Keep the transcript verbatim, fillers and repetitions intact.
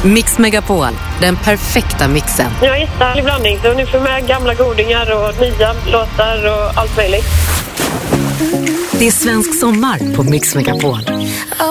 Mix Megapol, den perfekta mixen. Jag hittar en blandning, så nu får med gamla godingar och nya låtar och allt möjligt. Det är svensk sommar på Mix Megapol.